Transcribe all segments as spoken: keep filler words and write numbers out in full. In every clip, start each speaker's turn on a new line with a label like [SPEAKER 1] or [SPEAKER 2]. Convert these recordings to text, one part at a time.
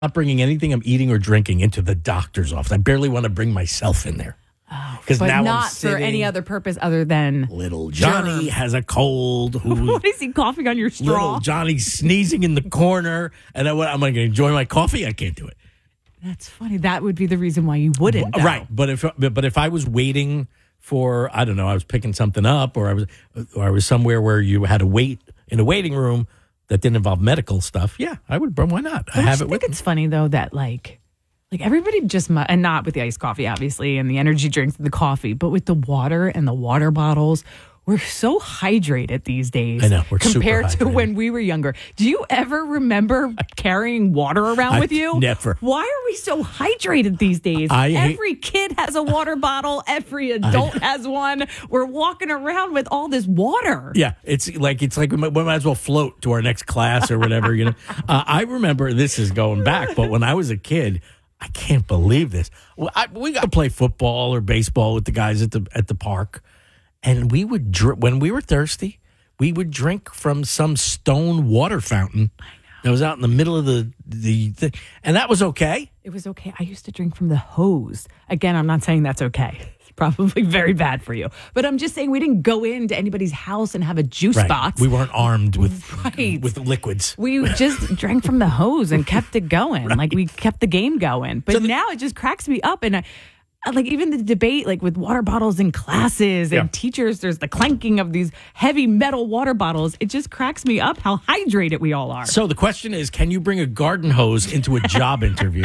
[SPEAKER 1] not bringing anything I'm eating or drinking into the doctor's office. I barely want to bring myself in there.
[SPEAKER 2] But
[SPEAKER 1] now
[SPEAKER 2] not
[SPEAKER 1] I'm sitting,
[SPEAKER 2] for any other purpose other than
[SPEAKER 1] little Johnny
[SPEAKER 2] germs.
[SPEAKER 1] has a cold. Who,
[SPEAKER 2] What is he coughing on your straw?
[SPEAKER 1] little Johnny sneezing in the corner. And I, I'm going to enjoy my coffee. I can't do it.
[SPEAKER 2] That's funny. That would be the reason why you wouldn't. though.
[SPEAKER 1] Right. But if but if I was waiting for, I don't know, I was picking something up or I was or I was somewhere where you had to wait in a waiting room that didn't involve medical stuff. Yeah, I would. Why not? I
[SPEAKER 2] Don't
[SPEAKER 1] have
[SPEAKER 2] you
[SPEAKER 1] it
[SPEAKER 2] think
[SPEAKER 1] with
[SPEAKER 2] it's funny though that like like everybody just mu- and not with the iced coffee obviously and the energy drinks and the coffee, but with the water and the water bottles. We're so hydrated these days.
[SPEAKER 1] I know, we're super
[SPEAKER 2] compared to
[SPEAKER 1] hydrated.
[SPEAKER 2] when we were younger. Do you ever remember carrying water around
[SPEAKER 1] I
[SPEAKER 2] with you?
[SPEAKER 1] never.
[SPEAKER 2] Why are we so hydrated these days?
[SPEAKER 1] I hate-
[SPEAKER 2] Every kid has a water bottle. Every adult has one. We're walking around with all this water.
[SPEAKER 1] Yeah, it's like it's like we might, we might as well float to our next class or whatever. You know, uh, I remember this is going back, but when I was a kid, I can't believe this. Well, I, we got to play football or baseball with the guys at the at the park, and we would dr- when we were thirsty, we would drink from some stone water fountain that was out in the middle of the the thing, and that was okay.
[SPEAKER 2] It was okay. I used to drink from the hose. Again, I'm not saying that's okay. It's probably very bad for you. But I'm just saying we didn't go into anybody's house and have a juice
[SPEAKER 1] Right.
[SPEAKER 2] box.
[SPEAKER 1] We weren't armed with
[SPEAKER 2] Right.
[SPEAKER 1] with liquids.
[SPEAKER 2] We just drank from the hose and kept it going.
[SPEAKER 1] Right.
[SPEAKER 2] Like we kept the game going. But
[SPEAKER 1] So the-
[SPEAKER 2] now it just cracks me up. And I, like even the debate, like with water bottles in classes and
[SPEAKER 1] Yeah.
[SPEAKER 2] teachers, there's the clanking of these heavy metal water bottles. It just cracks me up how hydrated we all are.
[SPEAKER 1] So the question is, can you bring a garden hose into a job interview?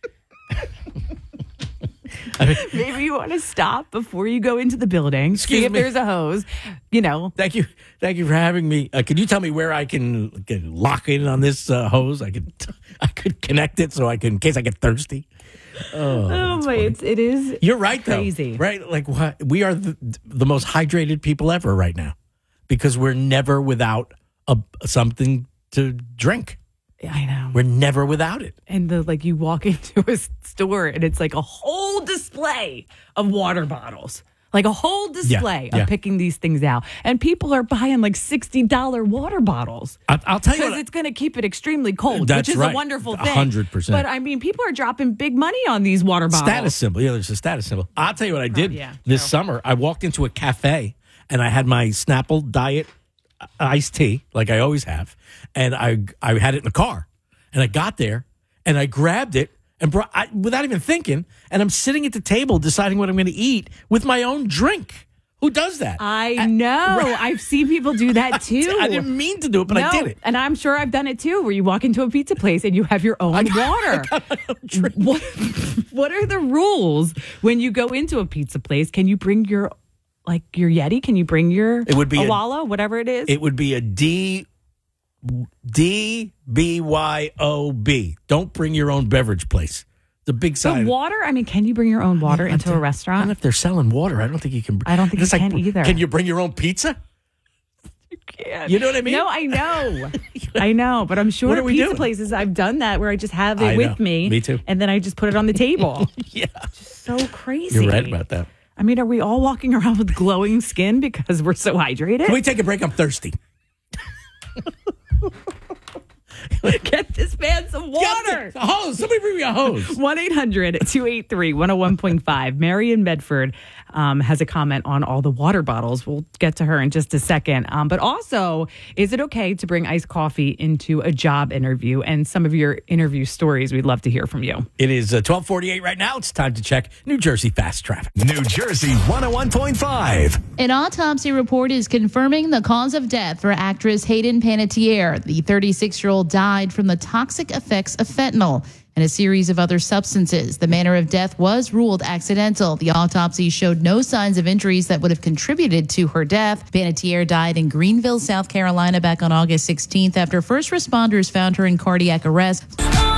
[SPEAKER 1] I mean,
[SPEAKER 2] Maybe you want to stop before you go into the building,
[SPEAKER 1] Excuse
[SPEAKER 2] see if
[SPEAKER 1] me.
[SPEAKER 2] there's a hose, you know.
[SPEAKER 1] Thank you, thank you for having me. Uh, can you tell me where I can get, lock in on this uh, hose? I could, I could connect it so I can, in case I get thirsty.
[SPEAKER 2] Oh my, it's, it is
[SPEAKER 1] You're right,
[SPEAKER 2] crazy.
[SPEAKER 1] though. Right, like what? We are the, the most hydrated people ever right now because we're never without a something to drink.
[SPEAKER 2] I know.
[SPEAKER 1] We're never without it.
[SPEAKER 2] And the like you walk into a store and it's like a whole display of water bottles. Like a whole display
[SPEAKER 1] yeah.
[SPEAKER 2] of picking these things out. And people are buying like sixty dollars water bottles.
[SPEAKER 1] I, I'll tell you
[SPEAKER 2] Because
[SPEAKER 1] what.
[SPEAKER 2] it's going to keep it extremely cold,
[SPEAKER 1] That's
[SPEAKER 2] which is
[SPEAKER 1] right.
[SPEAKER 2] a wonderful
[SPEAKER 1] A
[SPEAKER 2] thing.
[SPEAKER 1] hundred percent.
[SPEAKER 2] But I mean, people are dropping big money on these water bottles.
[SPEAKER 1] Status symbol. Yeah, there's a status symbol. I'll tell you what I did
[SPEAKER 2] yeah,
[SPEAKER 1] this
[SPEAKER 2] true.
[SPEAKER 1] summer. I walked into a cafe and I had my Snapple Diet iced tea, like I always have, and I I had it in the car. And I got there and I grabbed it and brought I, without even thinking. And I'm sitting at the table deciding what I'm going to eat with my own drink. Who does that?
[SPEAKER 2] I know.
[SPEAKER 1] right.
[SPEAKER 2] I've seen people do that too.
[SPEAKER 1] I didn't mean to do it, but
[SPEAKER 2] No,
[SPEAKER 1] I did it.
[SPEAKER 2] And I'm sure I've done it too, where you walk into a pizza place and you have your own water. What, what are the rules when you go into a pizza place? Can you bring your, like your Yeti? Can you bring your
[SPEAKER 1] It would be a-
[SPEAKER 2] Awala, whatever it is?
[SPEAKER 1] It would be a D D B Y O B. Don't bring your own beverage place. The big
[SPEAKER 2] But
[SPEAKER 1] sign.
[SPEAKER 2] water? I mean, can you bring your own water into a
[SPEAKER 1] I don't know
[SPEAKER 2] restaurant?
[SPEAKER 1] if they're selling water. I don't think you can.
[SPEAKER 2] I don't think
[SPEAKER 1] It's
[SPEAKER 2] you can either.
[SPEAKER 1] Can you bring your own pizza?
[SPEAKER 2] can't.
[SPEAKER 1] You know what I mean?
[SPEAKER 2] No, I know. I know. But I'm sure
[SPEAKER 1] What are
[SPEAKER 2] at
[SPEAKER 1] we
[SPEAKER 2] pizza
[SPEAKER 1] doing?
[SPEAKER 2] places I've done that where I just have it
[SPEAKER 1] I
[SPEAKER 2] with
[SPEAKER 1] know.
[SPEAKER 2] me.
[SPEAKER 1] Me too.
[SPEAKER 2] And then I just put it on the table.
[SPEAKER 1] Yeah.
[SPEAKER 2] So crazy.
[SPEAKER 1] You're right about that.
[SPEAKER 2] I mean, are we all walking around with glowing skin because we're so hydrated?
[SPEAKER 1] Can we take a break? I'm thirsty.
[SPEAKER 2] Get this man some water.
[SPEAKER 1] A hose. Somebody bring me a hose.
[SPEAKER 2] one eight hundred two eight three one oh one point five. Mary in Medford um, has a comment on all the water bottles. We'll get to her in just a second. Um, but also, is it okay to bring iced coffee into a job interview? And some of your interview stories, we'd love to hear from you.
[SPEAKER 1] It is uh, twelve forty-eight right now. It's time to check New Jersey fast traffic.
[SPEAKER 3] New Jersey one oh one point five.
[SPEAKER 4] An autopsy report is confirming the cause of death for actress Hayden Panettiere. The thirty-six-year-old died from the toxic effects of fentanyl and a series of other substances. The manner of death was ruled accidental. The autopsy showed no signs of injuries that would have contributed to her death. Panettiere died in Greenville, South Carolina back on August sixteenth after first responders found her in cardiac arrest.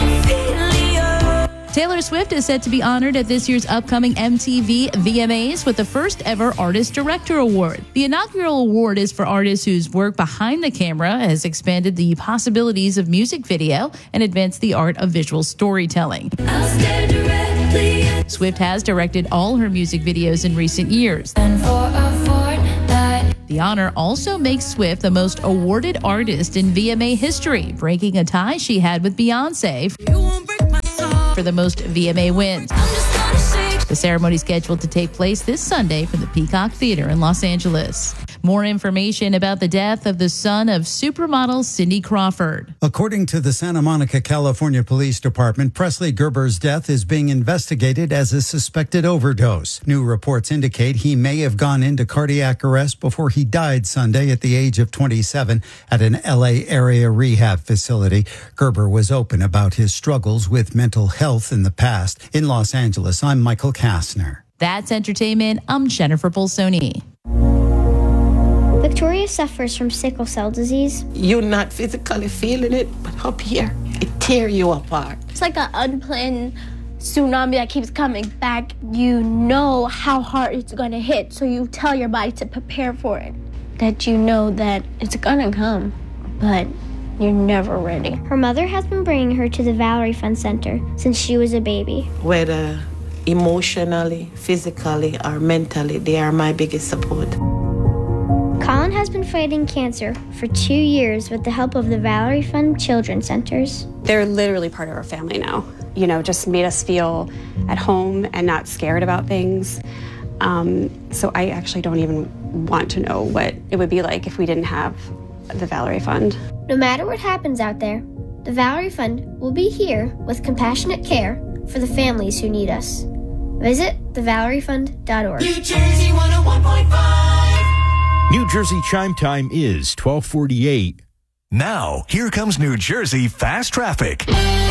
[SPEAKER 4] Taylor Swift is set to be honored at this year's upcoming M T V V M As with the first ever Artist Director Award. The inaugural award is for artists whose work behind the camera has expanded the possibilities of music video and advanced the art of visual storytelling. Swift has directed all her music videos in recent years. The honor also makes Swift the most awarded artist in V M A history, breaking a tie she had with Beyonce. for the most V M A wins. The ceremony is scheduled to take place this Sunday from the Peacock Theater in Los Angeles. More information about the death of the son of supermodel Cindy Crawford.
[SPEAKER 5] According to the Santa Monica, California Police Department, Presley Gerber's death is being investigated as a suspected overdose. New reports indicate he may have gone into cardiac arrest before he died Sunday at the age of twenty-seven at an L A area rehab facility. Gerber was open about his struggles with mental health in the past. In Los Angeles, I'm Michael Kastner.
[SPEAKER 4] That's entertainment. I'm Jennifer Bolsoni.
[SPEAKER 6] Victoria suffers from sickle cell disease.
[SPEAKER 7] You're not physically feeling it, but up here, it tears you apart.
[SPEAKER 6] It's like an unplanned tsunami that keeps coming back. You know how hard it's going to hit, so you tell your body to prepare for it. That you know that it's going to come, but you're never ready. Her mother has been bringing her to the Valerie Fund Center since she was a baby.
[SPEAKER 7] Whether emotionally, physically, or mentally, they are my biggest support.
[SPEAKER 6] Colin has been fighting cancer for two years with the help of the Valerie Fund Children's Centers.
[SPEAKER 8] They're literally part of our family now. You know, just made us feel at home and not scared about things. Um, so I actually don't even want to know what it would be like if we didn't have the Valerie Fund.
[SPEAKER 6] No matter what happens out there, the Valerie Fund will be here with compassionate care for the families who need us. Visit the valerie fund dot org.
[SPEAKER 3] New Jersey one oh one point five.
[SPEAKER 9] New Jersey chime time is twelve forty-eight.
[SPEAKER 3] Now, here comes New Jersey fast traffic.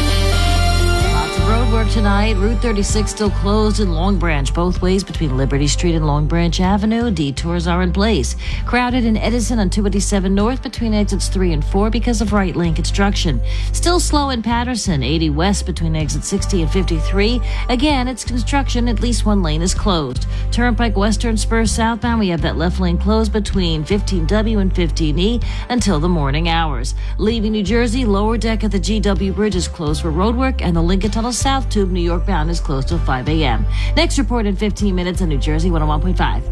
[SPEAKER 10] Lots of road work tonight. Route thirty-six still closed in Long Branch, both ways between Liberty Street and Long Branch Avenue. Detours are in place. Crowded in Edison on two eighty-seven North between exits three and four because of right lane construction. Still slow in Patterson, eighty West between exits sixty and fifty-three. Again, it's construction. At least one lane is closed. Turnpike Western Spur southbound, we have that left lane closed between fifteen W and fifteen E until the morning hours. Leaving New Jersey, lower deck of the G W Bridge is closed for roadwork, and the Lincoln Tunnel South Tube New York bound is closed till five a.m. Next report in fifteen minutes on New Jersey one oh one point five.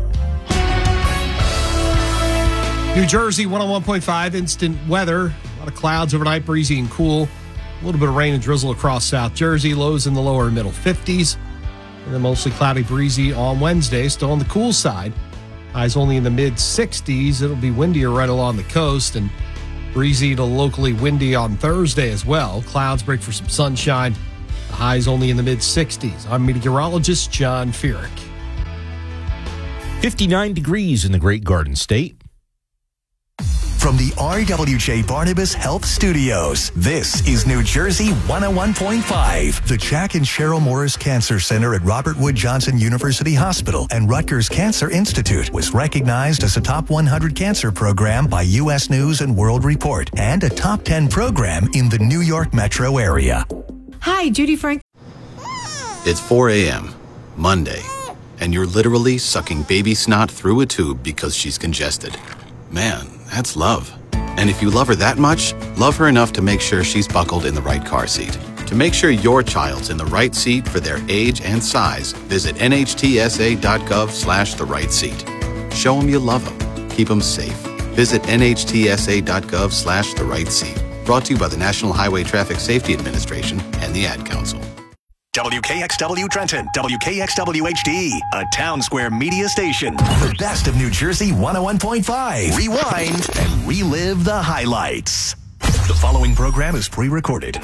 [SPEAKER 11] New Jersey one oh one point five, instant weather. A lot of clouds overnight, breezy and cool. A little bit of rain and drizzle across South Jersey. Lows in the lower and middle fifties. And then mostly cloudy, breezy on Wednesday. Still on the cool side. Highs only in the mid sixties. It'll be windier right along the coast and breezy to locally windy on Thursday as well. Clouds break for some sunshine. The highs only in the mid sixties. I'm meteorologist John Feerick.
[SPEAKER 9] fifty-nine degrees in the Great Garden State.
[SPEAKER 3] From the R W J Barnabas Health Studios, this is New Jersey one oh one point five. The Jack and Cheryl Morris Cancer Center at Robert Wood Johnson University Hospital and Rutgers Cancer Institute was recognized as a top one hundred cancer program by U S News and World Report and a top ten program in the New York metro area.
[SPEAKER 12] Hi, Judy Frank.
[SPEAKER 13] It's four a.m., Monday, and you're literally sucking baby snot through a tube because she's congested. Man, that's love. And if you love her that much, love her enough to make sure she's buckled in the right car seat. To make sure your child's in the right seat for their age and size, visit N H T S A dot gov slash the right seat. Show them you love them. Keep them safe. Visit N H T S A dot gov slash the right seat. Brought to you by the National Highway Traffic Safety Administration and the Ad Council.
[SPEAKER 3] W K X W Trenton, W K X W H D, a Town Square media station. The best of New Jersey one oh one point five. Rewind and relive the highlights. The following program is pre-recorded.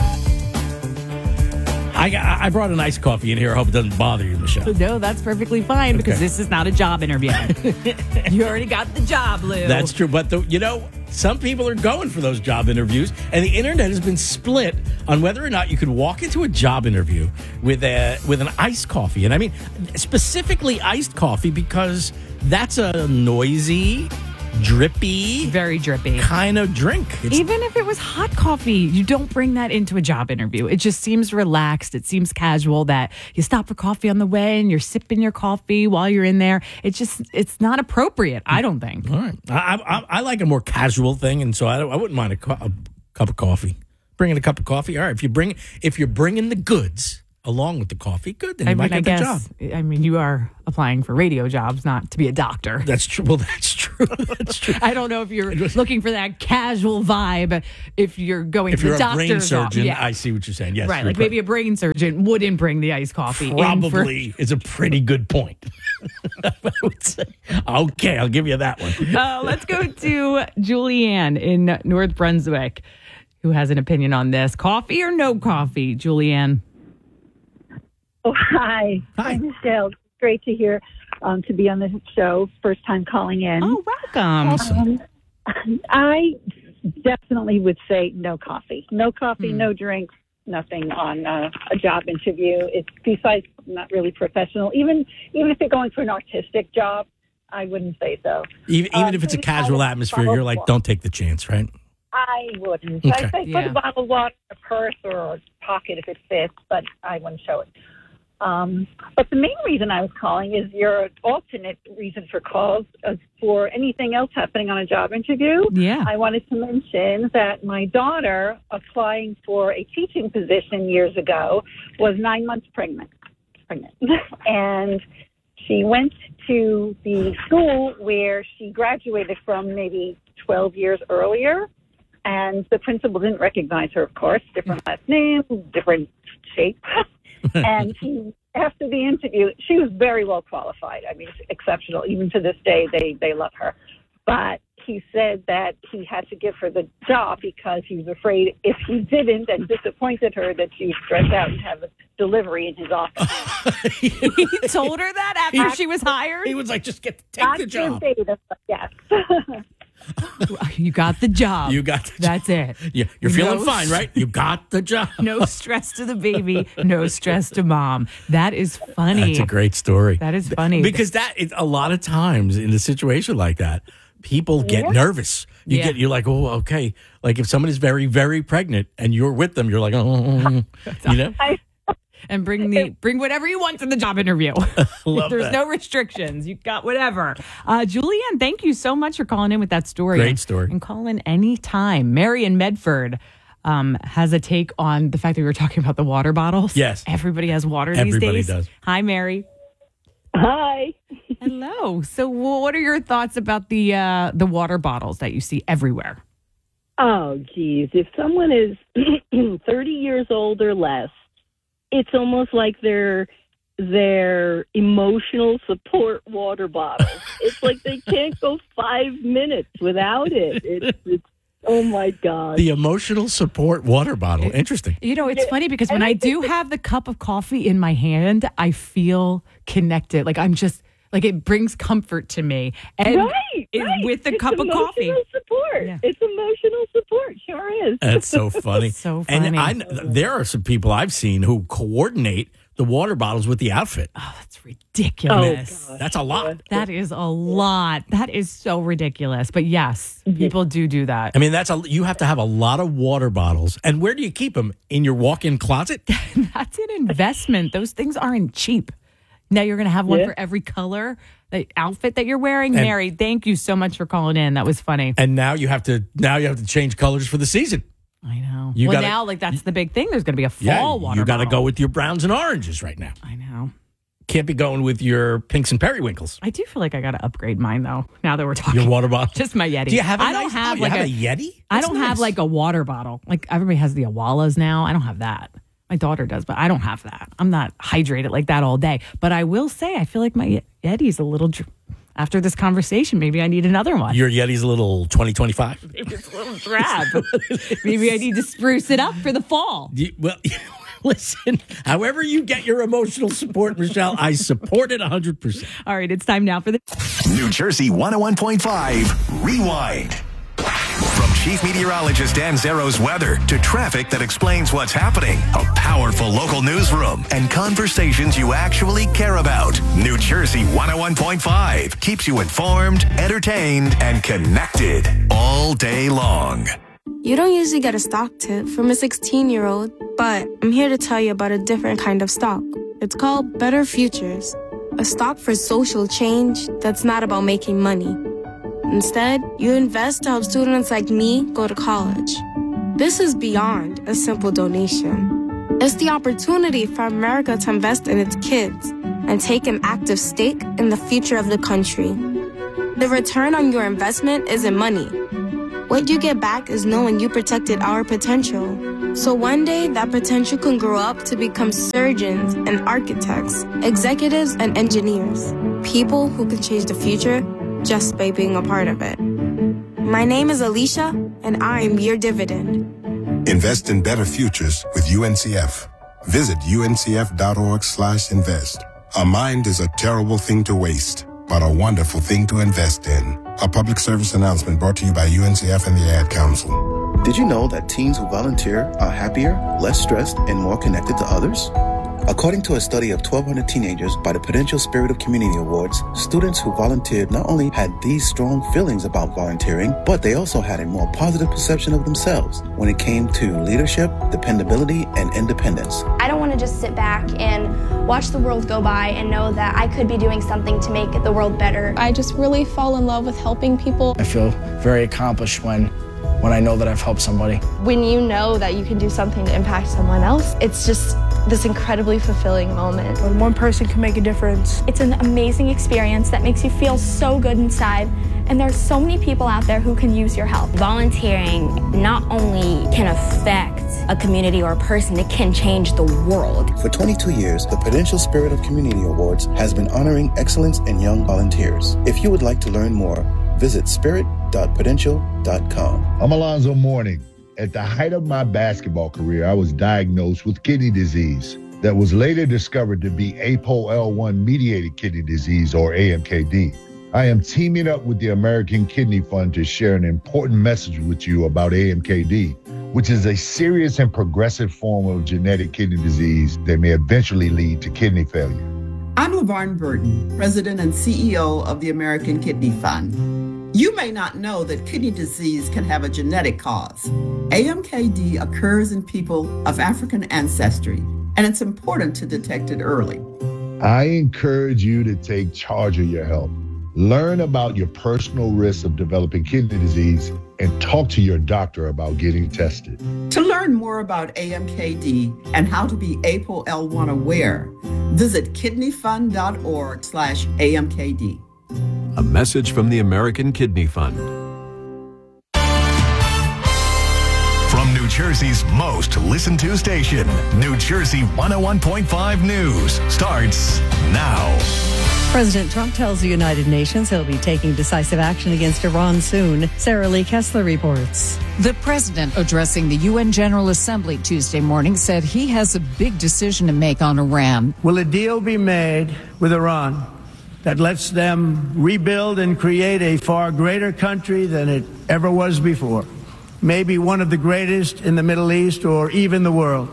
[SPEAKER 1] I, I brought an iced coffee in here. I hope it doesn't bother you, Michelle.
[SPEAKER 2] No, that's perfectly fine because
[SPEAKER 1] Okay.
[SPEAKER 2] this is not a job interview. You already got the job, Lou.
[SPEAKER 1] That's true. But, the, you know, some people are going for those job interviews, and the internet has been split on whether or not you could walk into a job interview with a, with an iced coffee. And I mean, specifically iced coffee because that's a noisy, drippy,
[SPEAKER 2] very drippy
[SPEAKER 1] kind of drink. It's,
[SPEAKER 2] Even if it was hot coffee, you don't bring that into a job interview. It just seems relaxed. It seems casual that you stop for coffee on the way and you're sipping your coffee while you're in there. It just, it's not appropriate, I don't think.
[SPEAKER 1] All right. I, I, I like a more casual thing, and so I, I wouldn't mind a, co- a cup of coffee. Bringing a cup of coffee. All right. If you bring, if you're bringing the goods along with the coffee, good. Then you
[SPEAKER 2] I
[SPEAKER 1] might
[SPEAKER 2] mean, I
[SPEAKER 1] get the
[SPEAKER 2] guess,
[SPEAKER 1] job.
[SPEAKER 2] I mean, you are applying for radio jobs, not to be a doctor.
[SPEAKER 1] That's true. Well, that's true. true. That's true.
[SPEAKER 2] I don't know if you're looking for that casual vibe if you're going
[SPEAKER 1] If
[SPEAKER 2] to
[SPEAKER 1] you're
[SPEAKER 2] the
[SPEAKER 1] a brain
[SPEAKER 2] doctor's
[SPEAKER 1] surgeon,
[SPEAKER 2] office. Yeah.
[SPEAKER 1] I see what you're saying. Yes,
[SPEAKER 2] right,
[SPEAKER 1] you're
[SPEAKER 2] like
[SPEAKER 1] correct.
[SPEAKER 2] maybe a brain surgeon wouldn't bring the iced coffee. in for-
[SPEAKER 1] Probably is a pretty good point. I would say. Okay, I'll give you that one.
[SPEAKER 2] Uh, let's go to Julianne in North Brunswick, who has an opinion on this. Coffee or no coffee, Julianne?
[SPEAKER 12] Oh, hi. Hi, Michelle. Great to hear, um, to be on the show. First time calling in.
[SPEAKER 2] Oh, welcome.
[SPEAKER 12] Um, I definitely would say no coffee. No coffee,
[SPEAKER 2] Hmm.
[SPEAKER 12] no drinks, nothing on uh, a job interview. It's besides not really professional. Even even if you're going for an artistic job, I wouldn't say so.
[SPEAKER 1] Even, even
[SPEAKER 12] Um,
[SPEAKER 1] if it's a
[SPEAKER 12] maybe
[SPEAKER 1] casual
[SPEAKER 12] bottle-
[SPEAKER 1] atmosphere,
[SPEAKER 12] bottle
[SPEAKER 1] you're like,
[SPEAKER 12] water.
[SPEAKER 1] don't take the chance, right?
[SPEAKER 12] I wouldn't.
[SPEAKER 1] Okay.
[SPEAKER 12] I'd say put
[SPEAKER 2] Yeah.
[SPEAKER 12] a bottle of water in a purse or a pocket if it fits, but I wouldn't show it. Um, but the main reason I was calling is your alternate reason for calls uh, for anything else happening on a job interview.
[SPEAKER 2] Yeah.
[SPEAKER 12] I wanted to mention that my daughter, applying for a teaching position years ago, was nine months pregnant. Pregnant, and she went to the school where she graduated from maybe twelve years earlier, and the principal didn't recognize her, of course. Different last name, different shape. And he, after the interview, she was very well qualified. I mean, exceptional. Even to this day, they, they love her. But he said that he had to give her the job because he was afraid if he didn't and disappointed her that she would stress out and have a delivery in his office.
[SPEAKER 2] He told her that after she was hired?
[SPEAKER 1] He was like, just get take
[SPEAKER 12] Not
[SPEAKER 1] the job.
[SPEAKER 12] verbatim, but yes.
[SPEAKER 2] You got the job.
[SPEAKER 1] You got the
[SPEAKER 2] That's it.
[SPEAKER 1] Yeah, you're feeling
[SPEAKER 2] No
[SPEAKER 1] fine, right? You got the job.
[SPEAKER 2] No stress to the baby, no stress to mom. That is funny.
[SPEAKER 1] That's a great story.
[SPEAKER 2] That is funny.
[SPEAKER 1] Because that is a lot of times in a situation like that, people get
[SPEAKER 2] Yeah.
[SPEAKER 1] nervous. You
[SPEAKER 2] Yeah.
[SPEAKER 1] get you're like, oh, okay. Like if someone is very, very pregnant and you're with them, you're like, oh, you know.
[SPEAKER 2] And bring the bring whatever you want to the job interview.
[SPEAKER 1] Love
[SPEAKER 2] There's
[SPEAKER 1] that.
[SPEAKER 2] no restrictions. You got whatever. Uh, Julianne, thank you so much for calling in with that story.
[SPEAKER 1] Great story.
[SPEAKER 2] And call in anytime. Mary in Medford um, has a take on the fact that we were talking about the water bottles.
[SPEAKER 1] Yes.
[SPEAKER 2] Everybody has water
[SPEAKER 1] Everybody
[SPEAKER 2] these days.
[SPEAKER 1] does.
[SPEAKER 2] Hi, Mary.
[SPEAKER 12] Hi.
[SPEAKER 2] Hello. So what are your thoughts about the uh, the water bottles that you see everywhere?
[SPEAKER 14] Oh, geez. If someone is thirty years old or less, it's almost like they're their emotional support water bottles. It's like they can't go five minutes without it. It's, it's oh my God.
[SPEAKER 1] The emotional support water bottle. Interesting.
[SPEAKER 2] You know, it's funny because when I do have the cup of coffee in my hand, I feel connected. Like I'm just like it brings comfort to me. And
[SPEAKER 14] right,
[SPEAKER 2] it-
[SPEAKER 14] right.
[SPEAKER 2] with the
[SPEAKER 14] It's
[SPEAKER 2] cup of coffee.
[SPEAKER 14] emotional support.
[SPEAKER 2] Yeah.
[SPEAKER 14] It's emotional support. Sure is.
[SPEAKER 1] That's so funny.
[SPEAKER 2] So
[SPEAKER 1] And
[SPEAKER 2] funny.
[SPEAKER 1] I, there are some people I've seen who coordinate the water bottles with the outfit.
[SPEAKER 2] Oh, that's ridiculous.
[SPEAKER 14] Oh,
[SPEAKER 1] That's a lot.
[SPEAKER 2] That is a lot. That is so ridiculous. But yes, people do do that.
[SPEAKER 1] I mean, that's a you have to have a lot of water bottles. And where do you keep them? In your walk-in closet?
[SPEAKER 2] That's an investment. Those things aren't cheap. Now you're going to have one
[SPEAKER 14] Yeah.
[SPEAKER 2] for every color, the outfit that you're wearing.
[SPEAKER 1] And-
[SPEAKER 2] Mary, thank you so much for calling in. That was funny.
[SPEAKER 1] And now you have to now you have to change colors for the season.
[SPEAKER 2] I know.
[SPEAKER 1] You
[SPEAKER 2] well,
[SPEAKER 1] gotta-
[SPEAKER 2] now like that's the big thing. There's going to be a fall
[SPEAKER 1] Yeah,
[SPEAKER 2] water.
[SPEAKER 1] you got to
[SPEAKER 2] bottle.
[SPEAKER 1] go with your browns and oranges right now.
[SPEAKER 2] I know.
[SPEAKER 1] Can't be going with your pinks and periwinkles.
[SPEAKER 2] I do feel like I got to upgrade mine though. Now that we're talking,
[SPEAKER 1] Your water bottle.
[SPEAKER 2] just my Yeti.
[SPEAKER 1] Do you have a
[SPEAKER 2] I don't
[SPEAKER 1] nice-
[SPEAKER 2] have
[SPEAKER 1] oh, you
[SPEAKER 2] like
[SPEAKER 1] have
[SPEAKER 2] a,
[SPEAKER 1] a Yeti?
[SPEAKER 2] I
[SPEAKER 1] That's
[SPEAKER 2] don't have
[SPEAKER 1] nice.
[SPEAKER 2] like a water bottle. Like everybody has the Awalas now. I don't have that. My daughter does, but I don't have that. I'm not hydrated like that all day. But I will say, I feel like my Yeti's a little. Dr- After this conversation, maybe I need another one.
[SPEAKER 1] Your Yeti's a little twenty twenty-five.
[SPEAKER 2] It's a little drab. Maybe I need to spruce it up for the fall.
[SPEAKER 1] You, well, listen, however you get your emotional support, Michelle, I support it one hundred percent.
[SPEAKER 2] All right, it's time now for the
[SPEAKER 3] New Jersey one oh one point five Rewind. From Chief Meteorologist Dan Zero's weather to traffic that explains what's happening, a powerful local newsroom, and conversations you actually care about. New Jersey one oh one point five keeps you informed, entertained, and connected all day long.
[SPEAKER 15] You don't usually get a stock tip from a sixteen-year-old, but I'm here to tell you about a different kind of stock. It's called Better Futures, a stock for social change that's not about making money. Instead, you invest to help students like me go to college. This is beyond a simple donation. It's the opportunity for America to invest in its kids and take an active stake in the future of the country. The return on your investment isn't money. What you get back is knowing you protected our potential. So one day, that potential can grow up to become surgeons and architects, executives and engineers, people who can change the future just by being a part of it. My name is Alicia, and I'm your dividend.
[SPEAKER 16] Invest in better futures with U N C F. Visit uncf.org slash invest. A mind is a terrible thing to waste, but a wonderful thing to invest in. A public service announcement brought to you by U N C F and the Ad Council.
[SPEAKER 17] Did you know that teens who volunteer are happier, less stressed, and more connected to others? According to a study of twelve hundred teenagers by the Prudential Spirit of Community Awards, students who volunteered not only had these strong feelings about volunteering, but they also had a more positive perception of themselves when it came to leadership, dependability, and independence.
[SPEAKER 18] I don't want to just sit back and watch the world go by and know that I could be doing something to make the world better.
[SPEAKER 19] I just really fall in love with helping people.
[SPEAKER 20] I feel very accomplished when when I know that I've helped somebody.
[SPEAKER 19] When you know that you can do something to impact someone else, it's just this incredibly fulfilling moment.
[SPEAKER 21] When one person can make a difference.
[SPEAKER 22] It's an amazing experience that makes you feel so good inside. And there's so many people out there who can use your help.
[SPEAKER 23] Volunteering not only can affect a community or a person, it can change the world.
[SPEAKER 17] For twenty-two years, the Prudential Spirit of Community Awards has been honoring excellence in young volunteers. If you would like to learn more, visit spirit dot prudential dot com.
[SPEAKER 24] I'm Alonzo Mourning. At the height of my basketball career, I was diagnosed with kidney disease that was later discovered to be A P O L one mediated kidney disease, or A M K D. I am teaming up with the American Kidney Fund to share an important message with you about A M K D, which is a serious and progressive form of genetic kidney disease that may eventually lead to kidney failure.
[SPEAKER 25] I'm LaVarn Burton, President and C E O of the American Kidney Fund. You may not know that kidney disease can have a genetic cause. A M K D occurs in people of African ancestry, and it's important to detect it early.
[SPEAKER 24] I encourage you to take charge of your health. Learn about your personal risks of developing kidney disease and talk to your doctor about getting tested.
[SPEAKER 25] To learn more about A M K D and how to be A P O L one aware, visit kidneyfund.org slash AMKD.
[SPEAKER 26] A message from the American Kidney Fund.
[SPEAKER 3] From New Jersey's most listened to station, New Jersey one oh one point five News starts now.
[SPEAKER 27] President Trump tells the United Nations he'll be taking decisive action against Iran soon. Sarah Lee Kessler reports.
[SPEAKER 28] The president, addressing the U N General Assembly Tuesday morning, said he has a big decision to make on Iran.
[SPEAKER 29] Will a deal be made with Iran that lets them rebuild and create a far greater country than it ever was before? Maybe one of the greatest in the Middle East or even the world?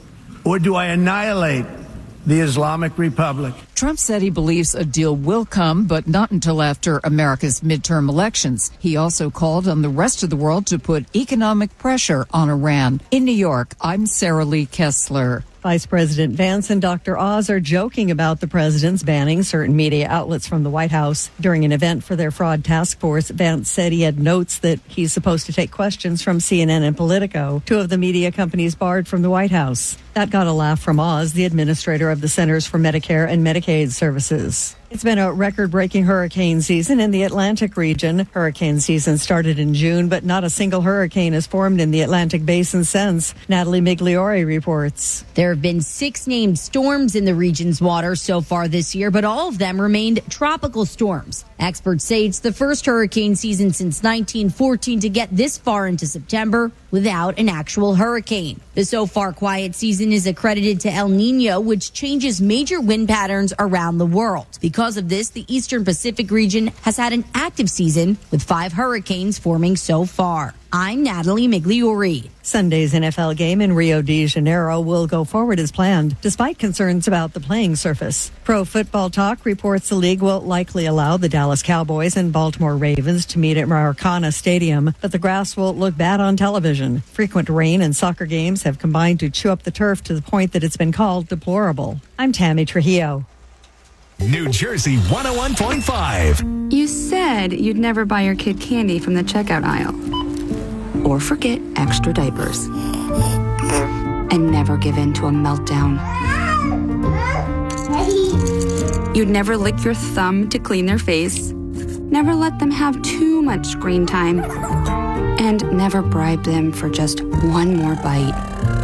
[SPEAKER 29] Or do I annihilate the Islamic Republic?
[SPEAKER 28] Trump said he believes a deal will come, but not until after America's midterm elections. He also called on the rest of the world to put economic pressure on Iran. In New York, I'm Sarah Lee Kessler.
[SPEAKER 27] Vice President Vance and Doctor Oz are joking about the president's banning certain media outlets from the White House. During an event for their fraud task force, Vance said he had notes that he's supposed to take questions from C N N and Politico, two of the media companies barred from the White House. That got a laugh from Oz, the administrator of the Centers for Medicare and Medicaid Services. It's been a record-breaking hurricane season in the Atlantic region. Hurricane season started in June, but not a single hurricane has formed in the Atlantic basin since. Natalie Migliore reports.
[SPEAKER 30] There have been six named storms in the region's water so far this year, but all of them remained tropical storms. Experts say it's the first hurricane season since nineteen fourteen to get this far into September without an actual hurricane. The so far quiet season is accredited to El Nino, which changes major wind patterns around the world. Because of this, the Eastern Pacific region has had an active season with five hurricanes forming so far. I'm Natalie Migliore.
[SPEAKER 27] Sunday's N F L game in Rio de Janeiro will go forward as planned, despite concerns about the playing surface. Pro Football Talk reports the league will likely allow the Dallas Cowboys and Baltimore Ravens to meet at Maracana Stadium, but the grass will look bad on television. Frequent rain and soccer games have combined to chew up the turf to the point that it's been called deplorable. I'm Tammy Trujillo.
[SPEAKER 3] New Jersey one oh one point five.
[SPEAKER 31] You said you'd never buy your kid candy from the checkout aisle. Or forget extra diapers. And never give in to a meltdown. You'd never lick your thumb to clean their face. Never let them have too much screen time. And never bribe them for just one more bite.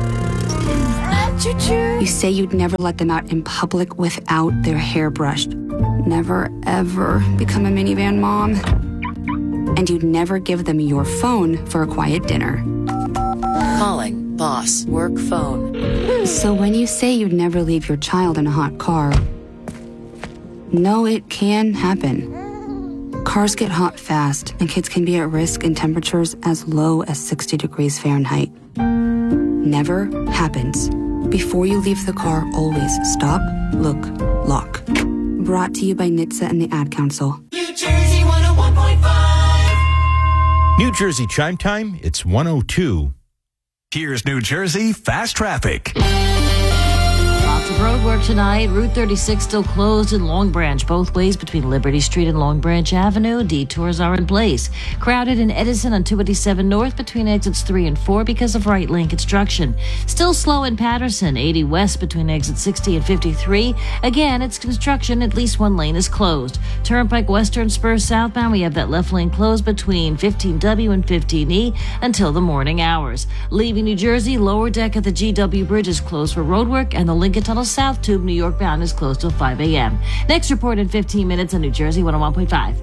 [SPEAKER 31] You say you'd never let them out in public without their hair brushed. Never, ever become a minivan mom. And you'd never give them your phone for a quiet dinner.
[SPEAKER 4] Calling boss work phone.
[SPEAKER 31] So when you say you'd never leave your child in a hot car, no, it can happen. Cars get hot fast, and kids can be at risk in temperatures as low as sixty degrees Fahrenheit. Never happens. Before you leave the car, always stop, look, lock. Brought to you by N H T S A and the Ad Council.
[SPEAKER 5] New Jersey one oh one point five.
[SPEAKER 6] New Jersey Chime Time, it's one oh two.
[SPEAKER 3] Here's New Jersey Fast Traffic.
[SPEAKER 7] Lots of road work tonight. Route thirty-six still closed in Long Branch, both ways between Liberty Street and Long Branch Avenue. Detours are in place. Crowded in Edison on two eighty-seven North between exits three and four because of right lane construction. Still slow in Patterson, eighty West between exits sixty and fifty-three. Again, it's construction. At least one lane is closed. Turnpike Western Spur southbound, we have that left lane closed between fifteen W and fifteen E until the morning hours. Leaving New Jersey, lower deck of the G W Bridge is closed for roadwork, and the Lincoln Tunnel South Tube New York bound is closed till five a.m. Next report in fifteen minutes on New Jersey one oh one point five.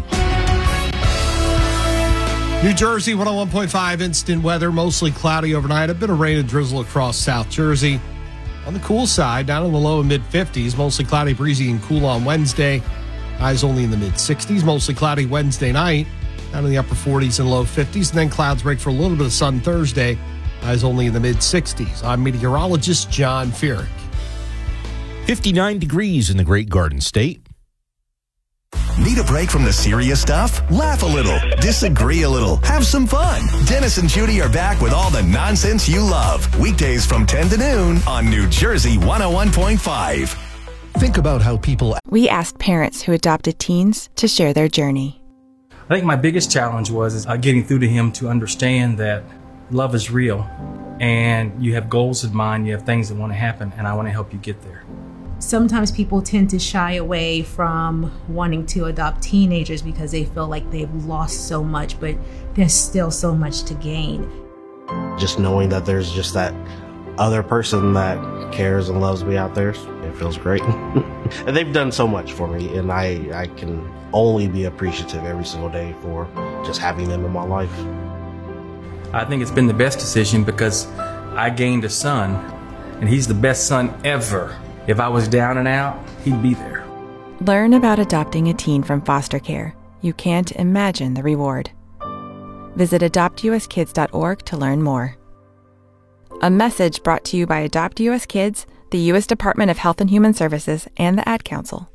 [SPEAKER 8] New Jersey one oh one point five instant weather, mostly cloudy overnight. A bit of rain and drizzle across South Jersey. On the cool side, down in the low and mid fifties, mostly cloudy, breezy, and cool on Wednesday. Highs only in the mid sixties, mostly cloudy Wednesday night, down in the upper forties and low fifties, and then clouds break for a little bit of sun Thursday. Highs only in the mid sixties. I'm meteorologist John Feerick.
[SPEAKER 6] fifty-nine degrees in the Great Garden State.
[SPEAKER 3] Need a break from the serious stuff? Laugh a little, disagree a little, have some fun. Dennis and Judy are back with all the nonsense you love. Weekdays from ten to noon on New Jersey one oh one point five.
[SPEAKER 9] Think about how people...
[SPEAKER 10] We asked parents who adopted teens to share their journey.
[SPEAKER 11] I think my biggest challenge was uh, getting through to him to understand that love is real and you have goals in mind, you have things that want to happen, and I want to help you get there.
[SPEAKER 12] Sometimes people tend to shy away from wanting to adopt teenagers because they feel like they've lost so much, but there's still so much to gain.
[SPEAKER 13] Just knowing that there's just that other person that cares and loves me out there, it feels great. And they've done so much for me, and I, I can only be appreciative every single day for just having them in my life.
[SPEAKER 11] I think it's been the best decision because I gained a son, and he's the best son ever. If I was down and out, he'd be there.
[SPEAKER 10] Learn about adopting a teen from foster care. You can't imagine the reward. Visit adopt u s kids dot org to learn more. A message brought to you by Adopt U S Kids, the U S Department of Health and Human Services, and the Ad Council.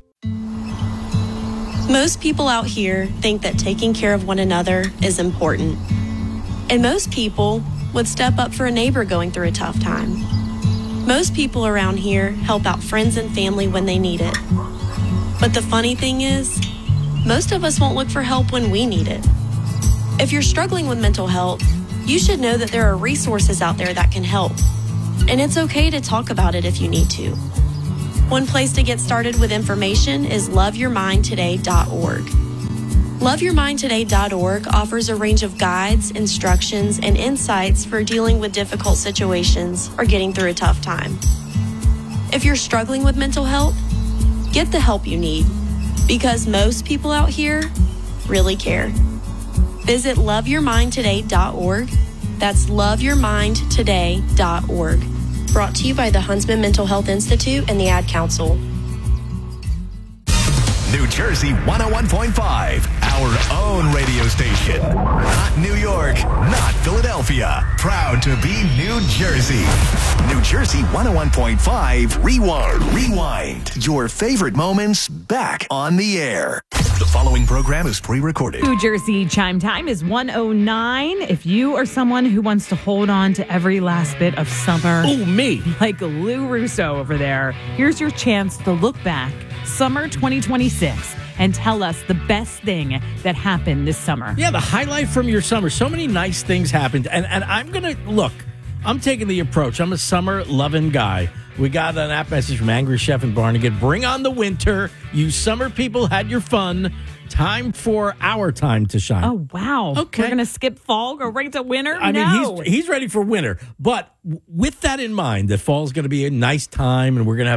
[SPEAKER 14] Most people out here think that taking care of one another is important. And most people would step up for a neighbor going through a tough time. Most people around here help out friends and family when they need it. But the funny thing is, most of us won't look for help when we need it. If you're struggling with mental health, you should know that there are resources out there that can help. And it's okay to talk about it if you need to. One place to get started with information is love your mind today dot org. love your mind today dot org offers a range of guides, instructions, and insights for dealing with difficult situations or getting through a tough time. If you're struggling with mental health, get the help you need, because most people out here really care. Visit love your mind today dot org. That's love your mind today dot org. Brought to you by the Huntsman Mental Health Institute and the Ad Council.
[SPEAKER 3] New Jersey one oh one point five, our own radio station. Not New York, not Philadelphia. Proud to be New Jersey. New Jersey one oh one point five, Rewind. Rewind. Your favorite moments back on the air. The following program is pre-recorded.
[SPEAKER 2] New Jersey Chime Time is one oh nine. If you are someone who wants to hold on to every last bit of summer.
[SPEAKER 1] Oh, me.
[SPEAKER 2] Like Lou Russo over there. Here's your chance to look back, summer twenty twenty-six, and tell us the best thing that happened this summer.
[SPEAKER 1] Yeah, the highlight from your summer. So many nice things happened. And, and I'm going to, look, I'm taking the approach. I'm a summer-loving guy. We got an app message from Angry Chef in Barnegat. Bring on the winter. You summer people had your fun. Time for our time to shine.
[SPEAKER 2] Oh, wow.
[SPEAKER 1] Okay.
[SPEAKER 2] We're going to skip fall, go right to winter?
[SPEAKER 1] I
[SPEAKER 2] no.
[SPEAKER 1] mean, he's he's ready for winter. But w- with that in mind, that fall's going to be a nice time and we're going to have